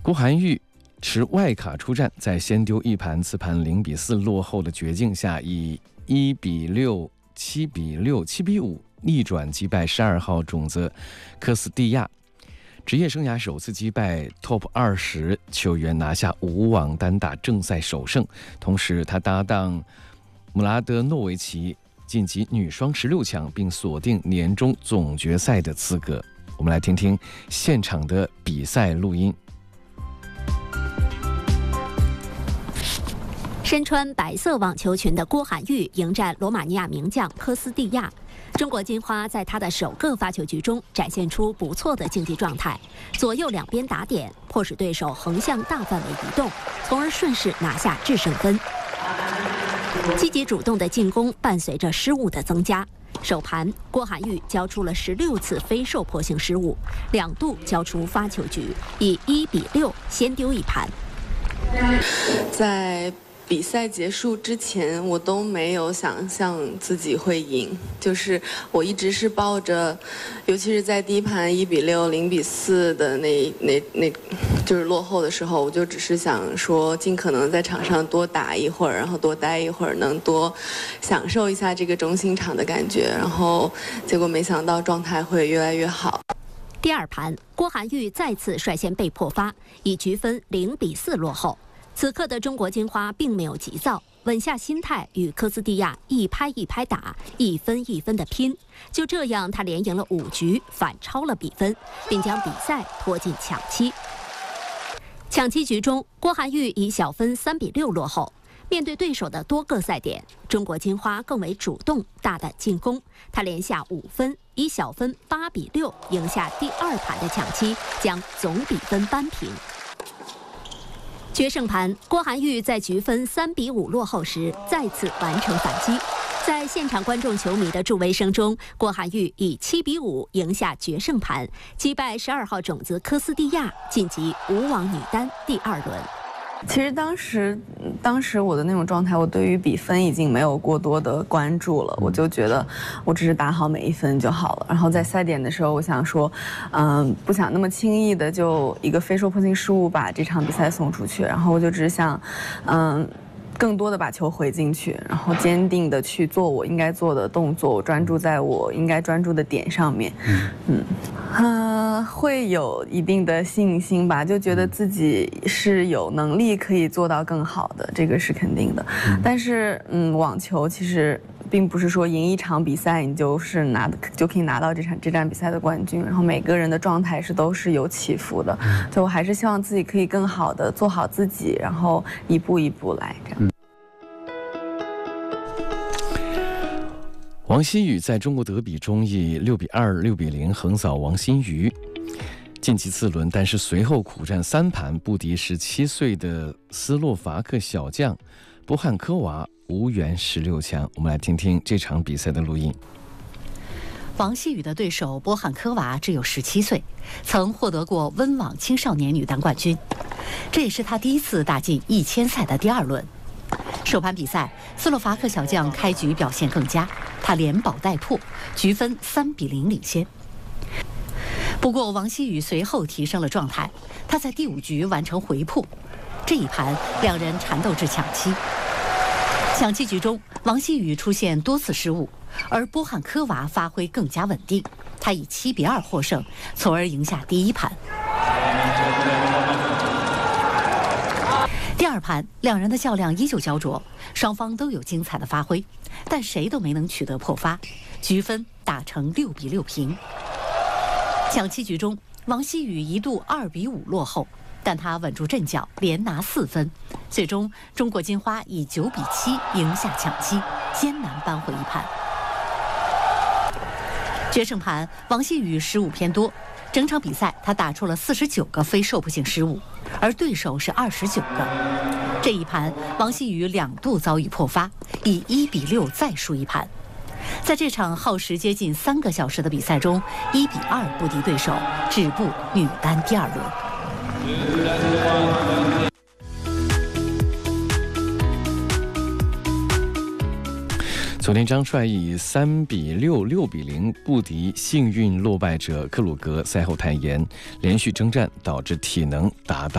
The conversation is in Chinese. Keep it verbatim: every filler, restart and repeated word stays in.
郭涵玉持外卡出战，在先丢一盘次盘零比四落后的绝境下，以一比六、七比六、七比五逆转击败十二号种子科斯蒂亚，职业生涯首次击败 Top 二十球员，拿下无网单打正赛首胜。同时，他搭档姆拉德诺维奇晋级女双十六强，并锁定年终总决赛的资格。我们来听听现场的比赛录音。 身穿白色网球裙的郭涵玉迎战罗马尼亚名将科斯蒂亚。中国金花在他的首个发球局中展现出不错的竞技状态，左右两边打点，迫使对手横向大范围移动，从而顺势拿下制胜分。积极主动的进攻伴随着失误的增加。首盘，郭涵玉交出了十六次非受迫性失误，两度交出发球局，以一比六先丢一盘。 在比赛结束之前，我都没有想象自己会赢，就是我一直是抱着，尤其是在第一盘一比六、零比四的那那那，就是落后的时候，我就只是想说，尽可能在场上多打一会儿，然后多待一会儿，能多享受一下这个中心场的感觉。然后结果没想到状态会越来越好。 第二盘，郭涵玉再次率先被破发，以局分零比四落后。此刻的中国金花并没有急躁，稳下心态，与科斯蒂亚一拍一拍打，一分一分的拼。就这样，他连赢了五局，反超了比分，并将比赛拖进抢七。抢七局中，郭涵玉以小分三比六落后。面对对手的多个赛点，中国金花更为主动、大胆进攻。他连下五分，以小分八比六赢下第二盘的抢七，将总比分扳平。决胜盘，郭涵玉在局分三比五落后时再次完成反击。在现场观众球迷的助威声中，郭涵玉以七比五赢下决胜盘，击败十二号种子科斯蒂亚，晋级无网女单第二轮。 其实当时，当时我的那种状态，我对于比分已经没有过多的关注了，我就觉得我只是打好每一分就好了。然后在赛点的时候，我想说，嗯，不想那么轻易的就一个非受迫性失误把这场比赛送出去。然后我就只是想，嗯。更多的把球回进去，然后坚定的去做我应该做的动作，我专注在我应该专注的点上面。嗯嗯，呃，会有一定的信心吧，就觉得自己是有能力可以做到更好的，这个是肯定的。但是，嗯，网球其实并不是说赢一场比赛你就是拿就可以拿到这场这站比赛的冠军，然后每个人的状态是都是有起伏的，所以我还是希望自己可以更好的做好自己，然后一步一步来这样。 王欣雨在中国德比中以六比二、六比零横扫王欣瑜，晋级次轮，但是随后苦战三盘，不敌十七岁的斯洛伐克小将波汉科娃，无缘十六强。我们来听听这场比赛的录音。 王欣雨的对手波汉科娃只有十七岁，曾获得过温网青少年女单冠军，这也是她第一次打进一千赛的第二轮。首盘比赛，斯洛伐克小将开局表现更佳，他连保带破，局分三比零领先。不过王欣雨随后提升了状态，他在第五局完成回破，这一盘两人缠斗至抢七。抢七局中，王欣雨出现多次失误，而波汉科娃发挥更加稳定，他以七比二获胜，从而赢下第一盘。第二盘，两人的较量依旧焦灼，双方都有精彩的发挥，但谁都没能取得破发，局分打成六比六平。抢七局中，王欣雨一度二比五落后，但他稳住阵脚，连拿四分，最终中国金花以九比七赢下抢七，艰难扳回一盘。决胜盘，王欣雨失误偏多，整场比赛他打出了四十九个非受迫性失误，而对手是二十九个。这一盘，王欣雨两度遭遇破发，以一比六再输一盘。在这场耗时接近三个小时的比赛中，一比二不敌对手，止步女单第二轮。 昨天张帅以三比六、六比零不敌幸运落败者克鲁格，赛后坦言，连续征战导致体能达到